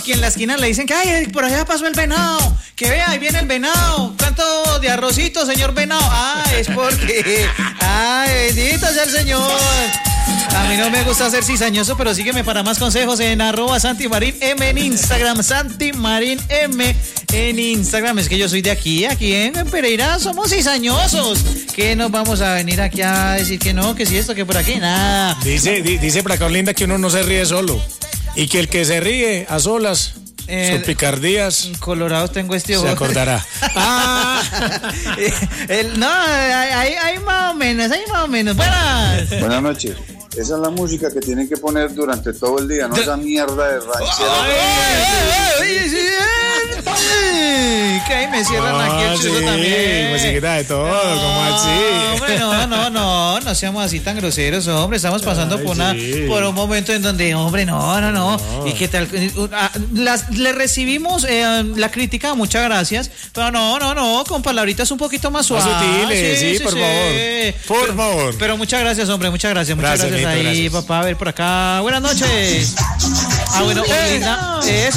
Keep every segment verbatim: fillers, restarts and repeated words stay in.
aquí en la esquina le dicen que ay, por allá pasó el venado, que vea, ahí viene el venado, ¿cuánto de arrocito, señor venado? Ah, es porque, ay, bendito sea el Señor. A mí no me gusta ser cizañoso, pero sígueme para más consejos en arroba Santi Marín M en Instagram, Santi Marín M en Instagram. Es que yo soy de aquí, aquí en Pereira somos cizañosos. ¿Qué nos vamos a venir aquí a decir que no, que si esto, que por aquí? Nada. Dice, di, dice por acá Olinda que uno no se ríe solo y que el que se ríe a solas eh, son picardías. Colorados tengo este ojo. Se acordará. Ah, el, no, hay, hay más o menos, hay más o menos. Buenas. Buenas noches. Esa es la música que tienen que poner durante todo el día, no esa mierda de ranchera. Ay, ay, ay, sí, ay, que ahí me cierran no, aquí el chuzo sí, también. Musiquita de todo, no, ¿cómo así? Hombre, no, no, no, no seamos así tan groseros, hombre. Estamos pasando ay, por, una, sí. por un momento en donde, hombre, no, no, no. no. ¿Y qué tal? Las, le recibimos eh, la crítica, muchas gracias. Pero no, no, no, con palabritas un poquito más suaves. Más sutiles, sí, sí, sí, por sí. favor. Por pero, favor. Pero muchas gracias, hombre, muchas gracias. Muchas gracias, gracias ahí, gracias. Papá. A ver por acá. Buenas noches. Ah, bueno, Olinda. Eso.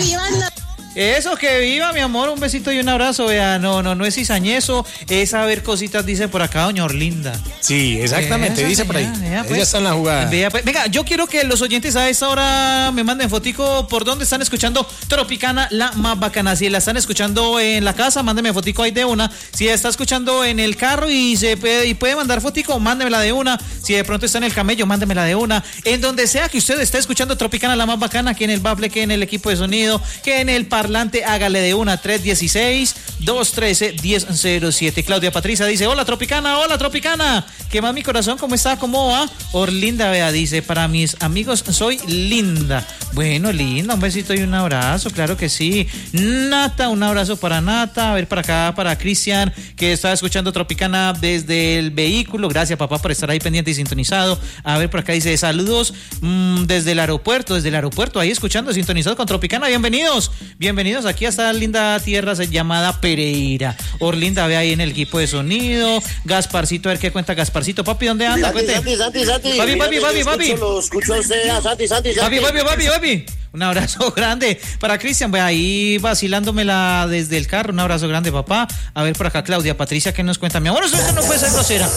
Eso, que viva, mi amor, un besito y un abrazo, vea, no, no, no es cizañezo, es saber cositas, dice por acá doña Orlinda. Sí, exactamente, dice por ahí, ella pues, está en la jugada. Vea, pues, venga, yo quiero que los oyentes a esta hora me manden fotico por dónde están escuchando Tropicana, la más bacana. Si la están escuchando en la casa, mándenme fotico ahí de una. Si está escuchando en el carro y se puede, y puede mandar fotico, mándemela de una. Si de pronto está en el camello, mándemela de una. En donde sea que usted esté escuchando Tropicana, la más bacana, que en el bafle, que en el equipo de sonido, que en el parlante, hágale de una. Tres uno seis, dos uno tres, uno cero cero siete. Claudia Patricia dice, hola Tropicana, hola Tropicana, ¿qué más mi corazón? ¿Cómo está? ¿Cómo va? Orlinda, vea, dice, para mis amigos soy linda. Bueno, linda, un besito y un abrazo, claro que sí. Nata, un abrazo para Nata. A ver, para acá, para Cristian, que está escuchando Tropicana desde el vehículo. Gracias, papá, por estar ahí pendiente y sintonizado. A ver, por acá dice, saludos mmm, desde el aeropuerto, desde el aeropuerto, ahí escuchando, sintonizado con Tropicana. Bienvenidos, bienvenidos aquí a esta linda tierra llamada Pereira. Orlinda, ve ahí en el equipo de sonido. Gasparcito, a ver qué cuenta Gasparcito. Papi, ¿dónde anda? Santi, Santi, Santi, Santi. Papi, papi, papi, papi. Lo escucho a usted, a Santi, Santi, Santi. Papi, papi, papi, papi. Un abrazo grande para Cristian, ve ahí vacilándomela desde el carro. Un abrazo grande, papá. A ver por acá, Claudia Patricia, ¿qué nos cuenta? Mi amor, eso no puede ser grosera.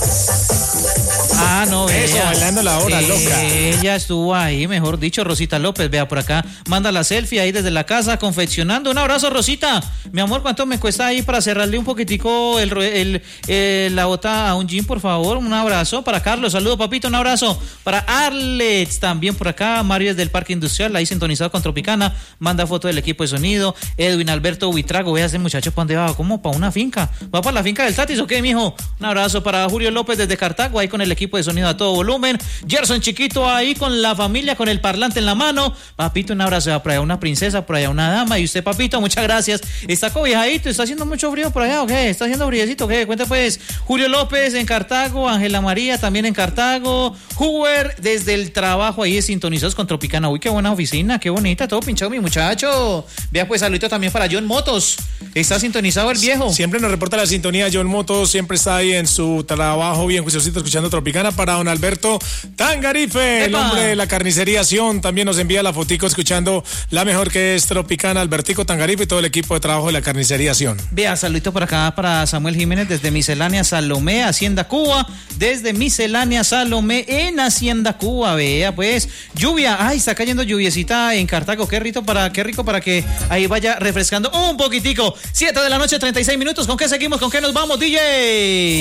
Ah, no, eso, ella, bailando la hora, eh, loca. Ella estuvo ahí, mejor dicho, Rosita López, vea por acá, manda la selfie ahí desde la casa, confeccionando. Un abrazo, Rosita. Mi amor, ¿cuánto me cuesta ahí para cerrarle un poquitico el, el, el, la bota a un jean, por favor? Un abrazo para Carlos, saludo, papito, un abrazo para Arlets, también por acá, Mario desde el Parque Industrial, ahí sintonizado con Tropicana, manda foto del equipo de sonido. Edwin Alberto Buitrago, vea ese muchacho, ¿para dónde va? ¿Cómo? ¿Para una finca? ¿Va para la finca del Tatis o qué, mijo? Un abrazo para Julio López desde Cartago, ahí con el equipo de sonido a todo volumen. Gerson Chiquito ahí con la familia, con el parlante en la mano. Papito, un abrazo por allá, una princesa, por allá una dama. Y usted, papito, muchas gracias. Está cobijadito, está haciendo mucho frío por allá, ¿o qué? ¿Está haciendo friecito, o qué? Cuenta pues. Julio López en Cartago, Ángela María también en Cartago. Huber desde el trabajo ahí sintonizados con Tropicana. Uy, qué buena oficina, qué bonita, todo pinchado mi muchacho. Vea pues, saludito también para John Motos. Está sintonizado el viejo. Siempre nos reporta la sintonía John Motos, siempre está ahí en su trabajo bien juiciosito escuchando Tropicana. Para don Alberto Tangarife, el hombre de la carnicería Sion, también nos envía la fotico escuchando la mejor que es Tropicana, Albertico Tangarife y todo el equipo de trabajo de la carnicería Sion. Vea, saludito por acá para Samuel Jiménez desde Miscelánea Salomé, Hacienda Cuba, desde Miscelánea Salomé en Hacienda Cuba. Vea pues, lluvia, ay, está cayendo lluviecita en Cartago, qué rico para, qué rico para que ahí vaya refrescando un poquitico. siete de la noche, treinta y seis minutos, ¿con qué seguimos? ¿Con qué nos vamos, D J?